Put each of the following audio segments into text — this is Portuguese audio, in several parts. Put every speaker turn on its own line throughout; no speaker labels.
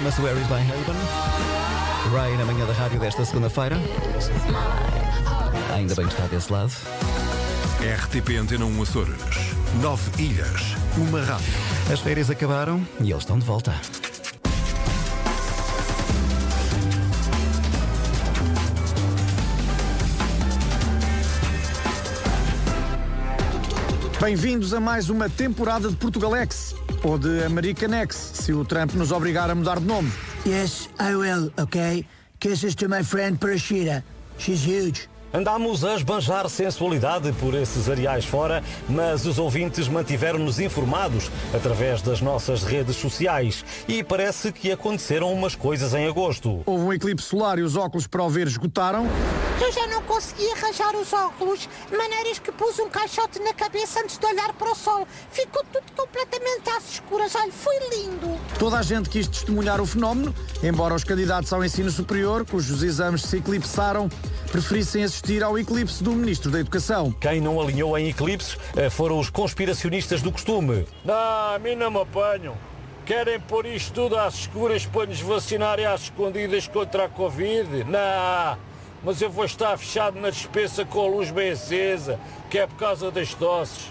Chama-se Where Is My Husband. Ray na manhã da rádio desta segunda-feira. Ainda bem que está desse lado.
RTP Antena 1 Açores. 9 ilhas, uma rádio.
As férias acabaram e eles estão de volta.
Bem-vindos a mais uma temporada de Portugalex, ou de Americanex, se o Trump nos obrigar a mudar de nome.
Yes, I will, okay? Kisses to my friend Parashita. She's huge.
Andámos a esbanjar sensualidade por esses areais fora, mas os ouvintes mantiveram-nos informados através das nossas redes sociais e parece que aconteceram umas coisas em agosto.
Houve um eclipse solar e os óculos para o ver esgotaram.
Eu já não consegui arranjar os óculos, de maneiras que pus um caixote na cabeça antes de olhar para o sol. Ficou tudo completamente às escuras. Olha, foi lindo.
Toda a gente quis testemunhar o fenómeno, embora os candidatos ao ensino superior, cujos exames se eclipsaram, preferissem assistir ao eclipse do Ministro da Educação.
Quem não alinhou em eclipses foram os conspiracionistas do costume.
Não, a mim não me apanham. Querem pôr isto tudo às escuras para nos vacinarem às escondidas contra a Covid? Não, mas eu vou estar fechado na despensa com a luz bem acesa, que é por causa das tosses.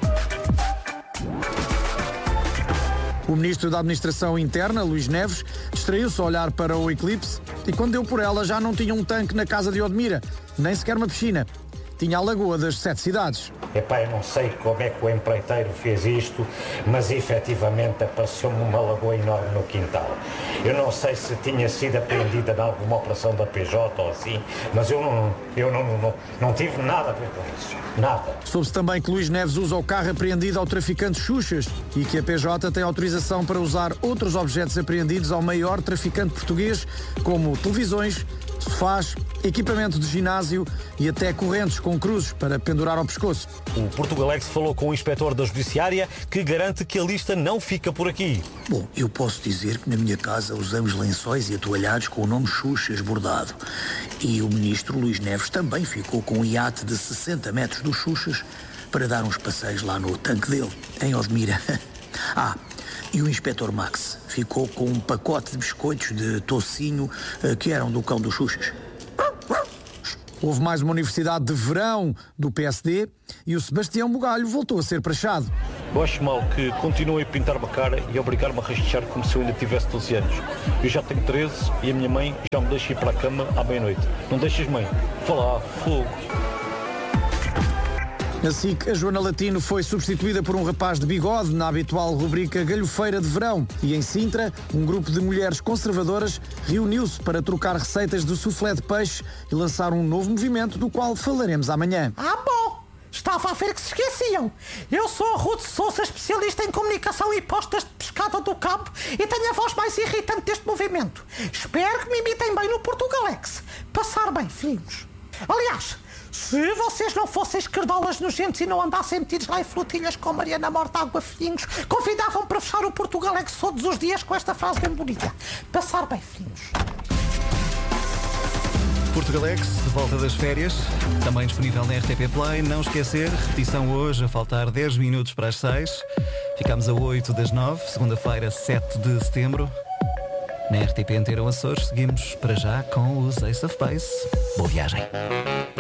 O Ministro da Administração Interna, Luís Neves, distraiu-se a olhar para o eclipse e quando deu por ela já não tinha um tanque na casa de Odmira, nem sequer uma piscina. Tinha a Lagoa das 7 cidades.
Epá, eu não sei como é que o empreiteiro fez isto, mas efetivamente apareceu-me uma lagoa enorme no quintal. Eu não sei se tinha sido apreendida em alguma operação da PJ ou assim, mas eu não tive nada a ver com isso. Nada.
Soube-se também que Luís Neves usa o carro apreendido ao traficante Xuxas e que a PJ tem autorização para usar outros objetos apreendidos ao maior traficante português, como televisões, sofás, equipamento de ginásio e até correntes com cruzes para pendurar ao pescoço.
O Portugalex falou com o inspetor da Judiciária que garante que a lista não fica por aqui.
Bom, eu posso dizer que na minha casa usamos lençóis e atoalhados com o nome Xuxas bordado. E o ministro Luís Neves também ficou com um iate de 60 metros dos Xuxas para dar uns passeios lá no tanque dele, em Odmira. E o inspetor Max ficou com um pacote de biscoitos de tocinho que eram do cão dos Xuxas.
Houve mais uma universidade de verão do PSD e o Sebastião Bugalho voltou a ser prachado.
Eu acho mal que continuem a pintar-me a cara e obrigar-me a rastejar como se eu ainda tivesse 12 anos. Eu já tenho 13 e a minha mãe já me deixa ir para a cama à meia-noite. Não deixas, mãe? Vá lá, fogo.
Assim que a Joana Latino foi substituída por um rapaz de bigode na habitual rubrica Galhofeira de Verão. E em Sintra, um grupo de mulheres conservadoras reuniu-se para trocar receitas de soufflé de peixe e lançar um novo movimento do qual falaremos amanhã.
Bom! Estava a ver que se esqueciam. Eu sou a Ruth Sousa, especialista em comunicação e postas de pescada do campo e tenho a voz mais irritante deste movimento. Espero que me imitem bem no Portugalex. Passar bem, filhos. Aliás, se vocês não fossem escardolas nojentos e não andassem metidos lá em flotilhas com Mariana Morta Água Filhinhos, convidavam para fechar o Portugalex todos os dias com esta frase bem bonita. Passar bem, filhos.
Portugalex, de volta das férias, também disponível na RTP Play. Não esquecer, repetição hoje, a faltar 10 minutos para as 6. Ficamos a 8 das 9, segunda-feira, 7 de setembro. Na RTP Antena Açores, seguimos para já com os Ace of Base. Boa viagem.